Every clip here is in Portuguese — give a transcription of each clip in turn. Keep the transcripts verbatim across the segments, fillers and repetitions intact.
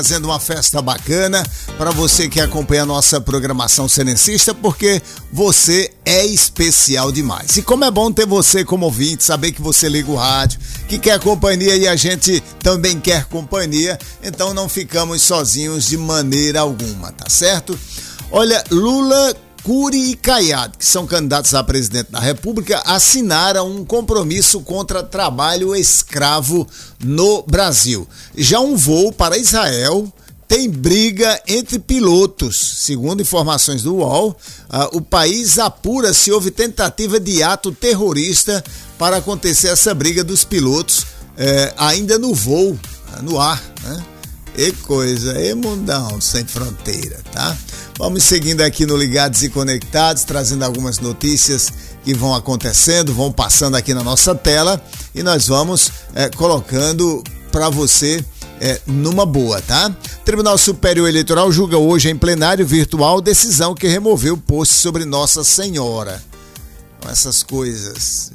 Fazendo uma festa bacana para você que acompanha a nossa programação serencista, porque você é especial demais. E como é bom ter você como ouvinte, saber que você liga o rádio, que quer companhia e a gente também quer companhia, então não ficamos sozinhos de maneira alguma, tá certo? Olha, Lula, Cury e Caiado, que são candidatos a presidente da República, assinaram um compromisso contra trabalho escravo no Brasil. Já um voo para Israel tem briga entre pilotos. Segundo informações do U O L, uh, o país apura se houve tentativa de ato terrorista para acontecer essa briga dos pilotos eh, ainda no voo, no ar, né? E coisa, e mundão sem fronteira, tá? Vamos seguindo aqui no Ligados e Conectados, trazendo algumas notícias que vão acontecendo, vão passando aqui na nossa tela e nós vamos é, colocando para você é, numa boa, tá? Tribunal Superior Eleitoral julga hoje em plenário virtual decisão que removeu o post sobre Nossa Senhora. Essas coisas.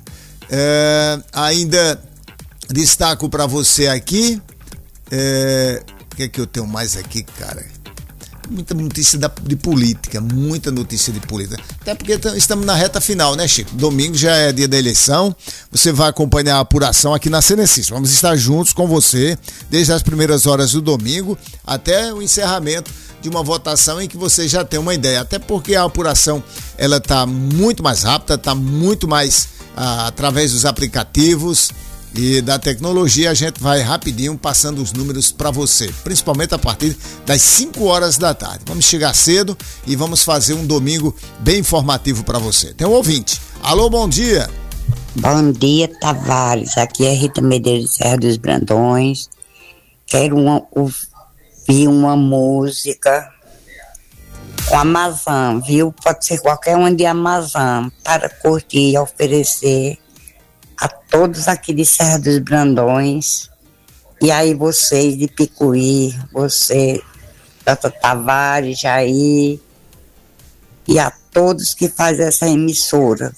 É, ainda destaco para você aqui, é, o que é que eu tenho mais aqui, cara? Muita notícia da, de política, muita notícia de política. Até porque estamos na reta final, né, Chico? Domingo já é dia da eleição. Você vai acompanhar a apuração aqui na Serencista. Vamos estar juntos com você desde as primeiras horas do domingo até o encerramento de uma votação em que você já tem uma ideia. Até porque a apuração ela está muito mais rápida, está muito mais ah, através dos aplicativos e da tecnologia. A gente vai rapidinho passando os números para você, principalmente a partir das cinco horas da tarde. Vamos chegar cedo e vamos fazer um domingo bem informativo para você. Tem um ouvinte. Alô, bom dia. Bom dia, Tavares. Aqui é Rita Medeiros Serra dos Brandões. Quero uma, ouvir uma música com Amazon, viu? Pode ser qualquer uma de Amazon, para curtir e oferecer a todos aqui de Serra dos Brandões, e aí vocês de Picuí, você, Tata Tavares, Jair, e a todos que fazem essa emissora.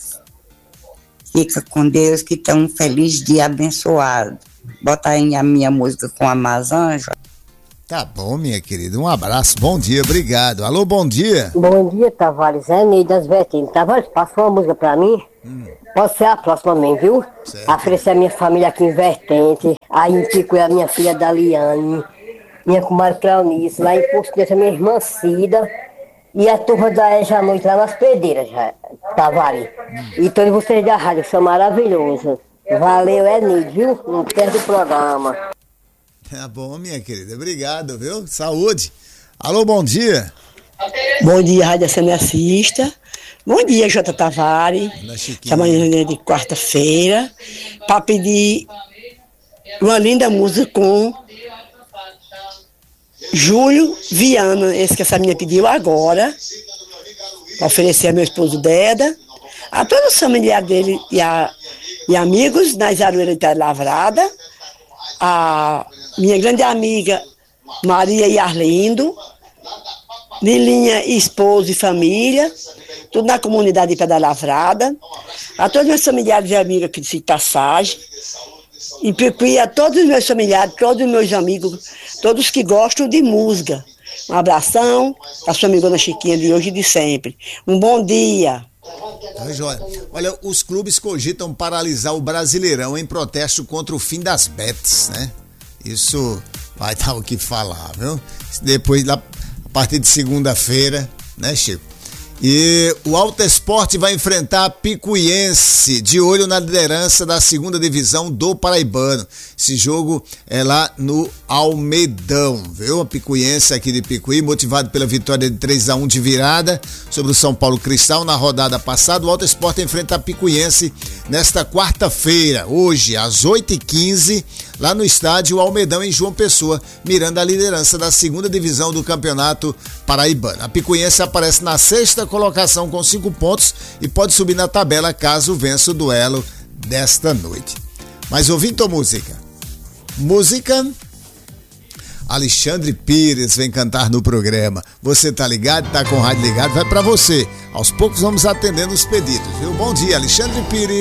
Fica com Deus, que tenham um feliz dia abençoado. Bota aí a minha música com a Amazon. Tá bom, minha querida, um abraço, bom dia, obrigado. Alô, bom dia. Bom dia, Tavares, é Ney das Vertentes. Tavares, passa uma música pra mim. Hum. Pode ser a próxima mesmo, viu? Certo. Oferecer a minha família aqui em Vertente, aí em Picuí a minha filha Daliane, minha comadre Cleonice, lá em Posto, minha irmã Cida, e a turma da Eja à Noite lá nas Pedreiras, já, Tavares. Hum. E todos vocês da rádio, são maravilhosos. Valeu, é Ney, viu? Não perde o programa. Tá bom, minha querida, obrigado, viu? Saúde. Alô, bom dia. Bom dia, Rádio Semeacista. Bom dia, Jota Tavares. Amanhã de quarta-feira, para pedir uma linda música com Júlio Viana, esse que essa minha pediu agora, para oferecer a meu esposo Deda, a todos os familiares dele e, a, e amigos nas Aroeiras da Lavrada, a minha grande amiga Maria e Arlindo, Lilinha, esposo e família, tudo na comunidade de Pé da Lavrada, a todos os meus familiares e amigos aqui de Passagem, em Picuí, a todos os meus familiares, todos os meus amigos, todos que gostam de música. Um abração, a sua amigona Chiquinha de hoje e de sempre. Um bom dia. Tá, joia. Olha, os clubes cogitam paralisar o Brasileirão em protesto contra o fim das bets, né? Isso vai dar o que falar, viu? Depois, lá, a partir de segunda-feira, né, Chico? E o Alto Esporte vai enfrentar a Picuiense, de olho na liderança da segunda divisão do Paraibano. Esse jogo é lá no Almedão, viu? A Picuiense aqui de Picuí, motivado pela vitória de três a um de virada sobre o São Paulo Cristal na rodada passada. O Alto Esporte enfrenta a Picuiense nesta quarta-feira, hoje, às oito e quinze, lá no estádio Almedão, em João Pessoa, mirando a liderança da segunda divisão do Campeonato Paraibano. A Picuiense aparece na sexta colocação com cinco pontos e pode subir na tabela caso vença o duelo desta noite. Mas ouvindo a música? Música? Alexandre Pires vem cantar no programa. Você tá ligado? Tá com o rádio ligado? Vai pra você. Aos poucos vamos atendendo os pedidos, viu? Bom dia, Alexandre Pires.